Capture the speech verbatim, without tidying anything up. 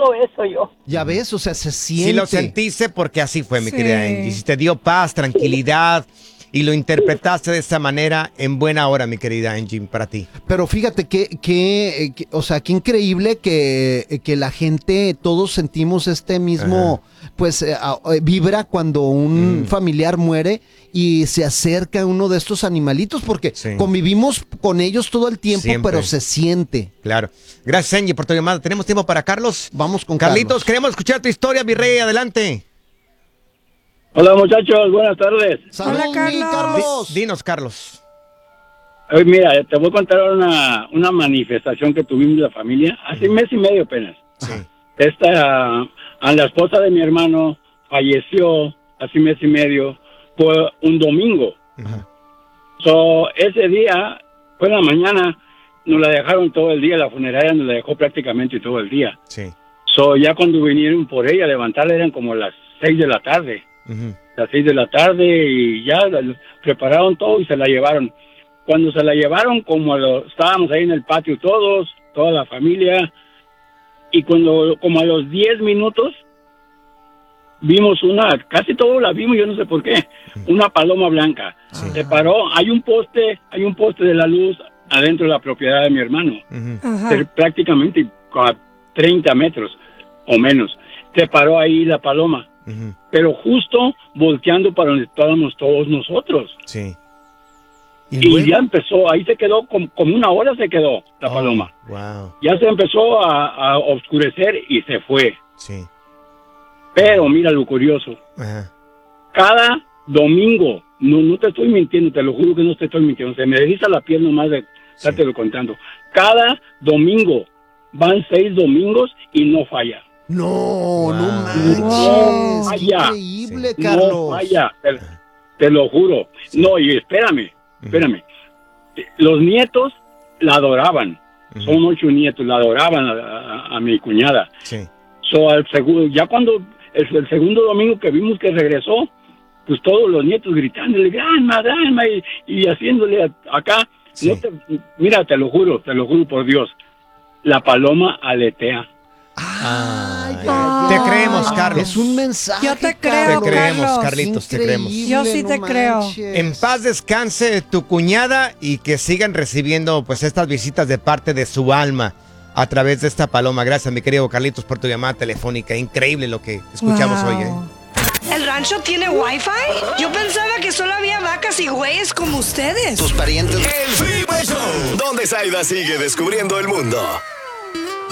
todo eso yo. Ya ves, o sea, se siente. Sí lo sentiste porque así fue, mi Sí. querida Angie. Si te dio paz, tranquilidad y lo interpretaste de esa manera, en buena hora, mi querida Angie, para ti. Pero fíjate que, que, que- o sea, qué increíble que, que la gente, todos sentimos este mismo, pues, eh, a- eh, vibra cuando un Mm. familiar muere y se acerca a uno de estos animalitos, porque Sí. convivimos con ellos todo el tiempo, Siempre. pero se siente. Claro. Gracias, Angie, por tu llamada. ¿Tenemos tiempo para Carlos? Vamos con Carlitos, Carlos. queremos escuchar tu historia, mi rey. Adelante. Hola muchachos, buenas tardes. Salud, Hola, mi Carlos. Carlos. Dinos, Carlos. Hoy mira, te voy a contar una, una manifestación que tuvimos la familia hace un mes y medio apenas. Sí. Esta, a la esposa de mi hermano falleció hace un mes y medio, fue un domingo. Ujú. So, ese día, fue en la mañana, nos la dejaron todo el día, la funeraria nos la dejó prácticamente todo el día. Sí. So, ya cuando vinieron por ella a levantarla eran como las seis de la tarde. Ujú. Las seis de la tarde y ya la- prepararon todo y se la llevaron. Cuando se la llevaron, como a lo- estábamos ahí en el patio todos, toda la familia, y cuando como a los diez minutos vimos una, casi todos la vimos, yo no sé por qué, una paloma blanca. Se paró, hay un poste, hay un poste de la luz adentro de la propiedad de mi hermano, Ujú. Ajá. cer- prácticamente a treinta metros o menos. Se paró ahí la paloma, Ujú. pero justo volteando para donde estábamos todos nosotros. Sí. Y, luego? ya empezó, ahí se quedó, como, como una hora se quedó la Oh, paloma. Wow. Ya se empezó a, a oscurecer y se fue. Sí. Pero mira lo curioso, Ajá. cada domingo, no, no te estoy mintiendo, te lo juro que no te estoy mintiendo, se me desliza la piel nomás de estártelo contando. Cada domingo, van seis domingos y no falla. No, Wow. no manches. No qué falla. increíble, Sí. Carlos. No falla, te, te lo juro. No, y espérame, espérame. Los nietos la adoraban. Ujú. Son ocho nietos, la adoraban a, a- a mi cuñada. Sí. So, al segundo, ya cuando el, el segundo domingo que vimos que regresó, pues todos los nietos gritándole, Granma, Granma, y, y haciéndole a- acá. Sí. No te- mira, te lo juro, te lo juro por Dios. La paloma aletea. Ay, Ay. ay, Te ay. creemos, Carlos. Es un mensaje. Yo te Carlos. creo, Te creemos, Carlos. Carlitos, te creemos. Increíble, Yo sí no te creo. manches. En paz descanse tu cuñada y que sigan recibiendo pues estas visitas de parte de su alma a través de esta paloma. Gracias, mi querido Carlitos, por tu llamada telefónica. Increíble lo que escuchamos Wow. hoy, ¿eh? ¿El rancho tiene wifi? Yo pensaba que solo había vacas y güeyes como ustedes. Tus parientes. El Freeway Show. Donde Zaida sigue descubriendo el mundo.